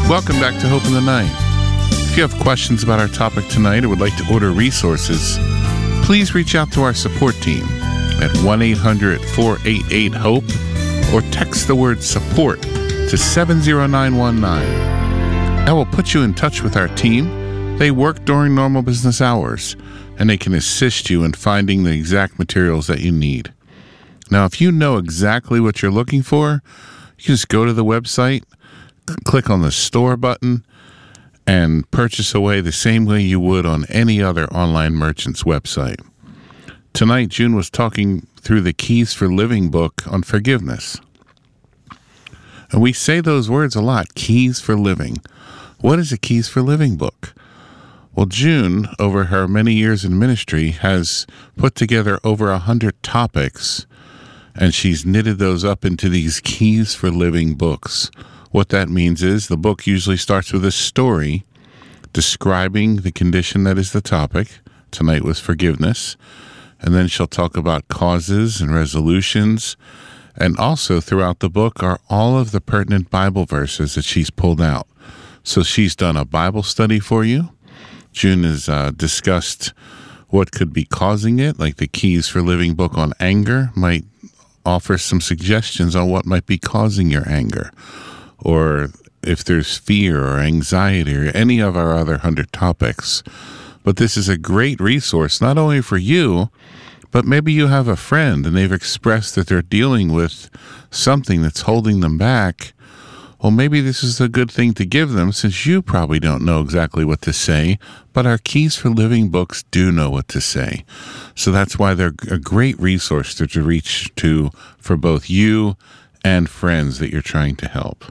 Welcome back to Hope in the Night. If you have questions about our topic tonight or would like to order resources, please reach out to our support team at 1-800-488-HOPE or text the word support to 70919. That will put you in touch with our team. They work during normal business hours, and they can assist you in finding the exact materials that you need. Now, if you know exactly what you're looking for, you can just go to the website, click on the store button, and purchase away the same way you would on any other online merchant's website. Tonight, June was talking through the Keys for Living book on forgiveness. And we say those words a lot, Keys for Living. What is a Keys for Living book? Well, June, over her many years in ministry, has put together over 100 topics, and she's knitted those up into these Keys for Living books. What that means is the book usually starts with a story describing the condition that is the topic. Tonight was forgiveness. And then she'll talk about causes and resolutions. And also throughout the book are all of the pertinent Bible verses that she's pulled out. So she's done a Bible study for you. June has discussed what could be causing it, like the Keys for Living book on anger might offer some suggestions on what might be causing your anger. Or if there's fear or anxiety or any of our other 100 topics. But this is a great resource, not only for you, but maybe you have a friend and they've expressed that they're dealing with something that's holding them back. Well, maybe this is a good thing to give them since you probably don't know exactly what to say, but our Keys for Living books do know what to say. So that's why they're a great resource to reach to for both you and friends that you're trying to help.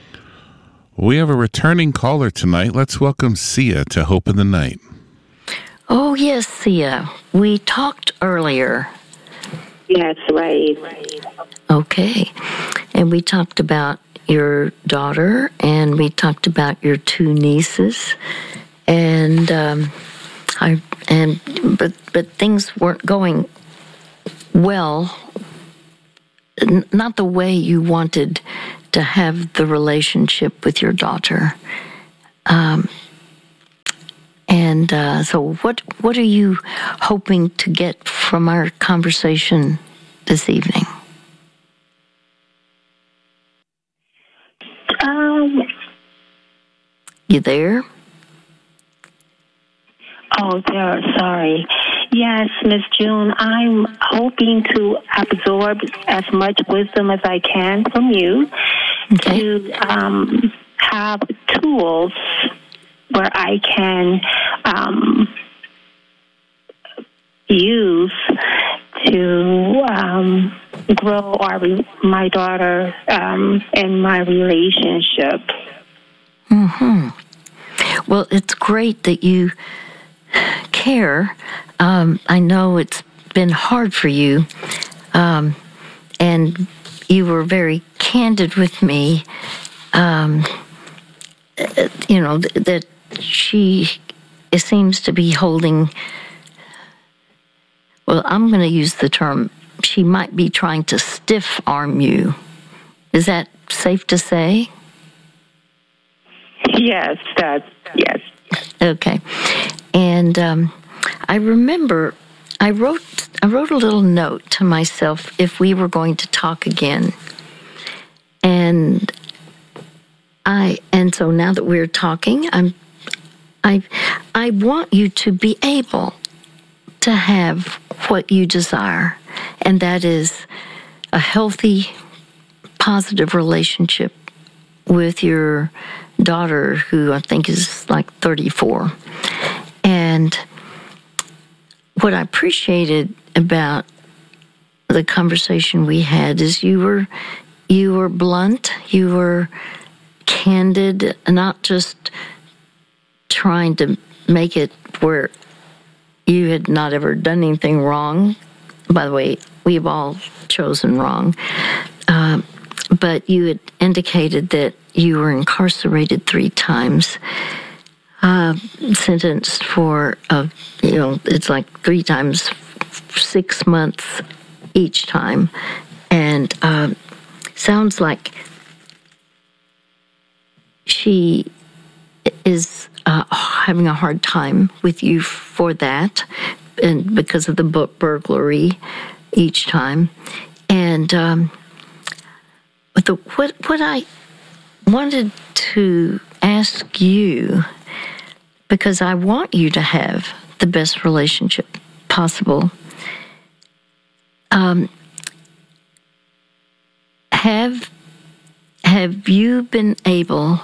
We have a returning caller tonight. Let's welcome Sia to Hope in the Night. Oh, yes, Sia. We talked earlier. Yes, right. Okay. And we talked about your daughter, and we talked about your two nieces, and but things weren't going well. Not the way you wanted to have the relationship with your daughter. So what are you hoping to get from our conversation this evening? You there? Oh, there. Sorry. Yes, Miss June, I'm hoping to absorb as much wisdom as I can from you to have tools where I can use to grow my daughter and my relationship. Mm-hmm. Well, it's great that you care. I know it's been hard for you, and you were very candid with me. That she seems to be holding. Well, I'm going to use the term. She might be trying to stiff arm you. Is that safe to say? Yes, yes. Okay. And I remember I wrote a little note to myself if we were going to talk again. And so now that we're talking, I want you to be able to have what you desire, and that is a healthy, positive relationship with your daughter, who I think is like 34. And what I appreciated about the conversation we had is you were blunt, you were candid, not just trying to make it where you had not ever done anything wrong. By the way, we've all chosen wrong. But you had indicated that you were incarcerated 3 times, sentenced for, it's like 3 times 6 months each time. And sounds like she is having a hard time with you for that, and because of the burglary each time. And what I wanted to ask you, because I want you to have the best relationship possible, have you been able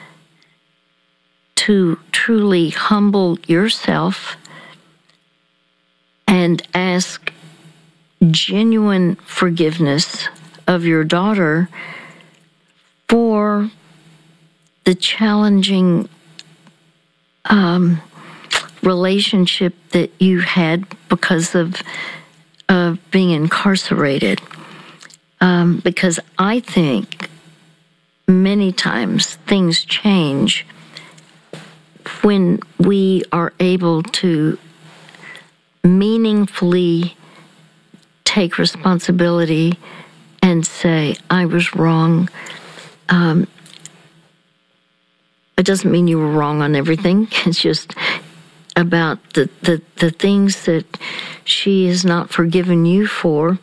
to truly humble yourself and ask genuine forgiveness of your daughter for the challenging relationship that you had because of being incarcerated? Because I think many times things change when we are able to meaningfully take responsibility and say, I was wrong. It doesn't mean you were wrong on everything. It's just about the things that she has not forgiven you for.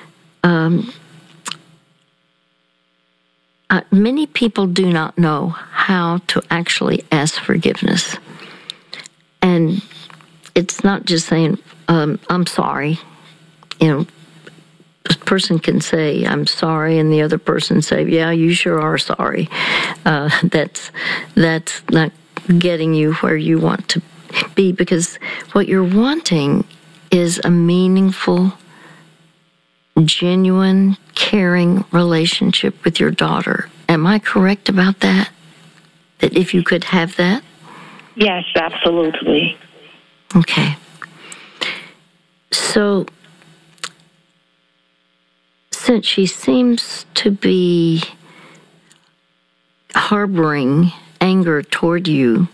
Many people do not know how to actually ask forgiveness. And it's not just saying, I'm sorry. You know, a person can say, I'm sorry, and the other person say, yeah, you sure are sorry. That's not getting you where you want to be, because what you're wanting is a meaningful, genuine, caring relationship with your daughter. Am I correct about that? That if you could have that? Yes, absolutely. Okay. So, since she seems to be harboring anger toward you,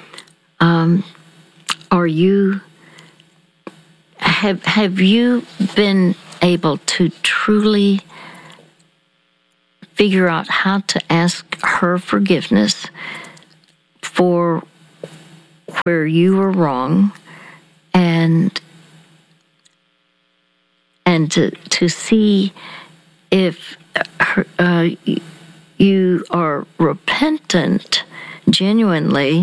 have you been able to truly figure out how to ask her forgiveness for where you were wrong, and to see if you are repentant genuinely?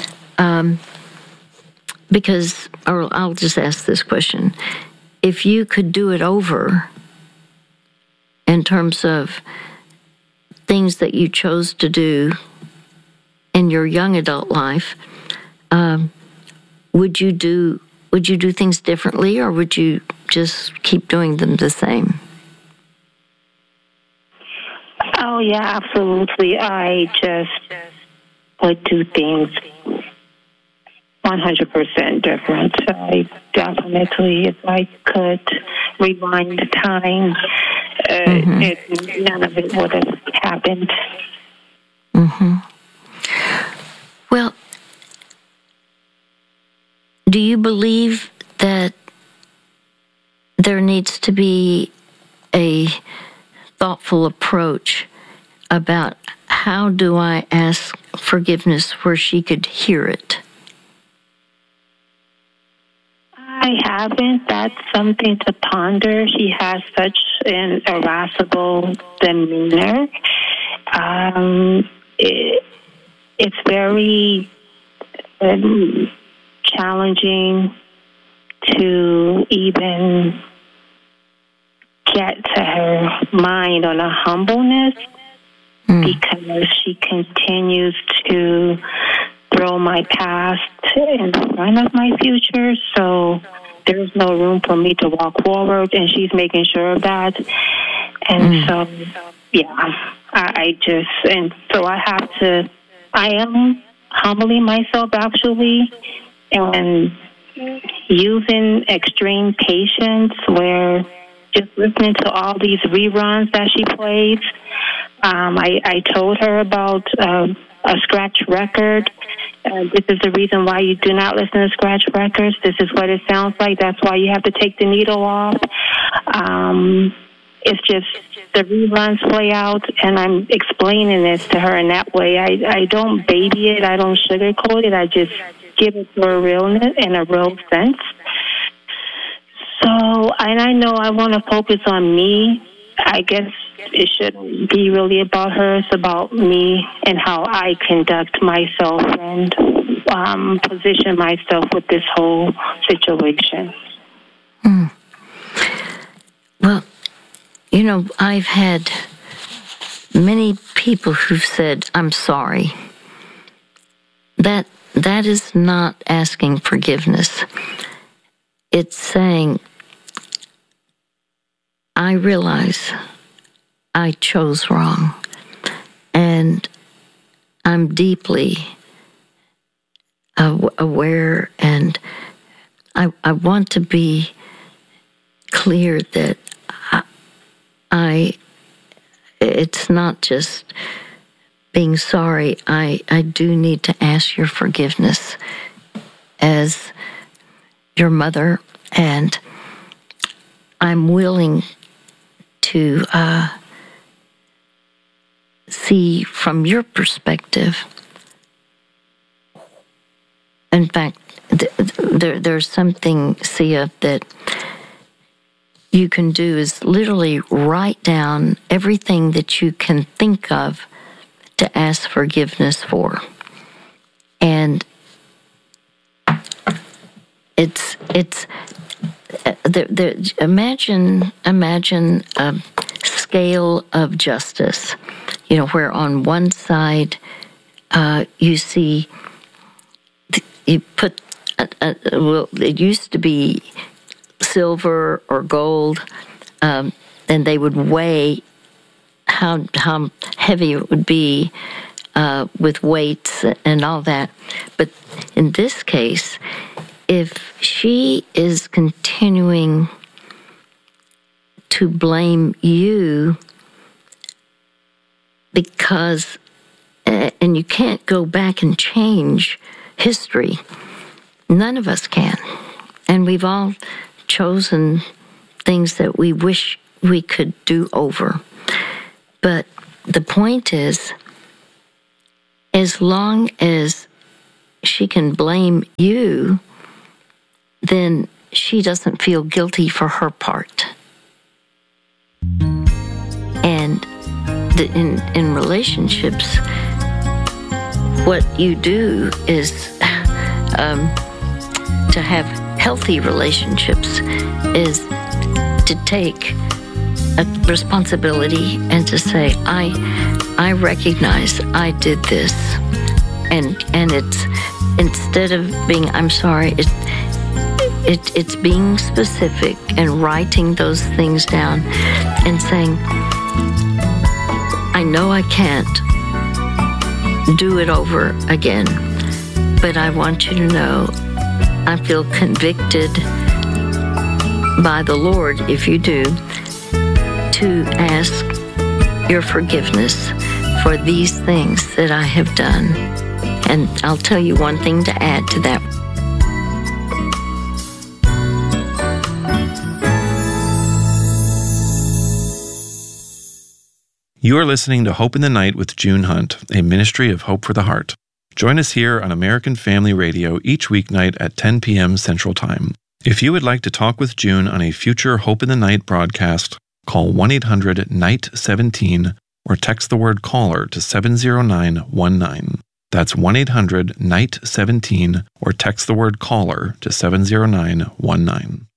Because, or I'll just ask this question: if you could do it over in terms of things that you chose to do in your young adult life, would you do things differently, or would you just keep doing them the same? Oh, yeah, absolutely. I just would do things 100% different. I definitely, if I could rewind the time, none of it would have happened. Mm-hmm. Well, do you believe that there needs to be a thoughtful approach about how do I ask forgiveness where she could hear it? I haven't. That's something to ponder. She has such an irascible demeanor. It's very challenging to even get to her mind on a humbleness, because she continues to throw my past in front of my future. So there's no room for me to walk forward, and she's making sure of that. And so, yeah, I am humbling myself, actually, and using extreme patience, where just listening to all these reruns that she plays. I told her about a scratch record. This is the reason why you do not listen to scratch records. This is what it sounds like. That's why you have to take the needle off. It's just the reruns play out, and I'm explaining this to her in that way. I don't baby it. I don't sugarcoat it. I just give it to a realness and a real sense. So, and I know I want to focus on me. I guess it shouldn't be really about her. It's about me and how I conduct myself and position myself with this whole situation. Well, I've had many people who've said, I'm sorry. That is not asking forgiveness. It's saying, I realize I chose wrong, and I'm deeply aware, and I want to be clear that it's not just being sorry. I do need to ask your forgiveness as your mother, and I'm willing to see from your perspective. In fact, there's something, Sia, that you can do is literally write down everything that you can think of to ask forgiveness for. And it's imagine a scale of justice, where on one side you see, you put, it used to be silver or gold, and they would weigh how heavy it would be with weights and all that. But in this case, if she is continuing to blame you because, and you can't go back and change history, none of us can. And we've all chosen things that we wish we could do over. But the point is, as long as she can blame you, then she doesn't feel guilty for her part. And in relationships, what you do is to have healthy relationships is to take a responsibility and to say, I recognize I did this, and it's, instead of being I'm sorry, it's being specific and writing those things down and saying, I know I can't do it over again, but I want you to know I feel convicted by the Lord, if you do, to ask your forgiveness for these things that I have done. And I'll tell you one thing to add to that. You are listening to Hope in the Night with June Hunt, a ministry of Hope for the Heart. Join us here on American Family Radio each weeknight at 10 p.m. Central Time. If you would like to talk with June on a future Hope in the Night broadcast, call 1-800-NIGHT-17 or text the word CALLER to 70919. That's 1-800-NIGHT-17 or text the word CALLER to 70919.